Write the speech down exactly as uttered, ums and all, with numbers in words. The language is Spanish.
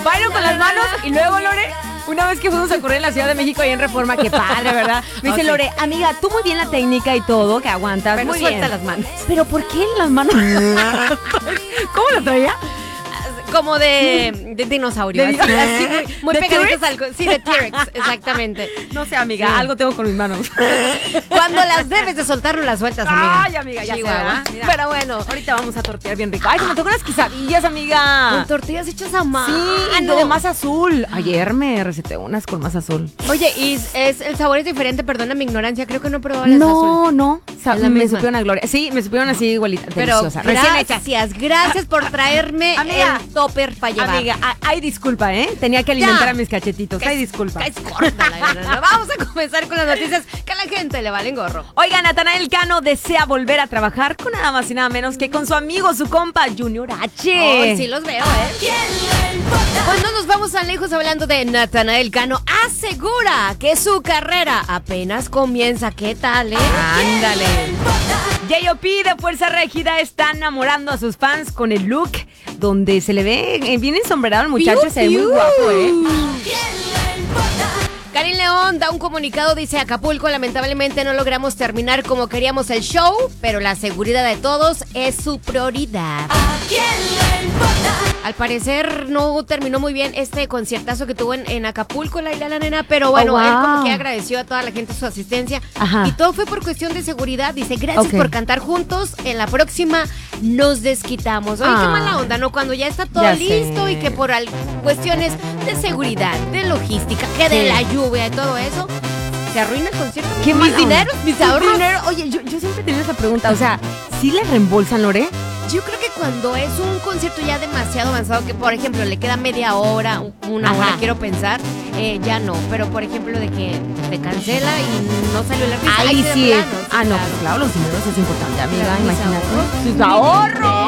bailo con las manos y luego, Lore, una vez que fuimos a correr en la Ciudad de México ahí en Reforma, qué padre, ¿verdad? Me dice, okay, Lore, amiga, tú muy bien la técnica y todo, que aguantas, pero muy suelta bien. las manos. Pero ¿por qué las manos? ¿Cómo lo traía? Como de, de dinosaurio. De, así, así, muy, muy ¿De pegaditos al... Sí, de T-Rex, exactamente. No sé, amiga, Sí. algo tengo con mis manos. Cuando las debes de soltar, no las sueltas, amiga. Ay, amiga, ya Chihuahua. sé, ¿verdad? Pero bueno. Ahorita vamos a tortear bien rico. Ay, se me tocó unas quesadillas, amiga. Con tortillas hechas a mano. Sí, de masa azul. Ayer me receté unas con masa azul. Oye, y es, el sabor es diferente, perdona mi ignorancia, creo que no he probado las No, azul. no, sa- Es la me misma. supieron a gloria. Sí, me supieron así igualita, Pero deliciosa, recién hecha. gracias, gracias por traerme Amiga, el topper para llevar. Amiga, a- ay, disculpa, ¿eh? Tenía que alimentar Ya. a mis cachetitos. Ay, disculpa. Es corta la verdad. Vamos a comenzar con las noticias que a la gente le valen gorro. Oiga, Natanael Cano desea volver a trabajar con nada más y nada menos que con su amigo, su compa, Junior H. Oh, sí los veo, ¿eh? Pues no nos vamos tan lejos hablando de Natanael Cano. Asegura que su carrera apenas comienza. ¿Qué tal, eh? Ándale. J O P de Fuerza Régida está enamorando a sus fans con el look donde se le ve eh, bien ensombrerado el muchacho, Piu, se ve muy piu. guapo, ¿eh? Karin León da un comunicado, dice: Acapulco, lamentablemente no logramos terminar como queríamos el show, pero la seguridad de todos es su prioridad. Al parecer no terminó muy bien este conciertazo que tuvo en, en Acapulco, la isla de la nena, pero bueno, Oh, wow. él como que agradeció a toda la gente su asistencia. Ajá. Y todo fue por cuestión de seguridad. Dice, gracias Ok. por cantar juntos, en la próxima nos desquitamos. Oye, qué Ah. mala onda, ¿no? Cuando ya está todo Ya listo sé. y que por al- cuestiones de seguridad, de logística, que de Sí. la lluvia y todo eso, se arruina el concierto. Qué mis mala onda. dineros, mis Tu ahorros. dinero. Oye, yo, yo siempre he tenido esa pregunta, o sea, ¿sí le reembolsan, Lore? Yo creo que cuando es un concierto ya demasiado avanzado, que por ejemplo le queda media hora, una Ajá. hora, quiero pensar, eh, ya no. Pero por ejemplo de que se cancela y no salió el artista. Ahí de sí es. plano, Ah, no, claro. pues claro, los dineros es importante, amiga, Claro, mis imagínate. ahorros. Sus ahorros.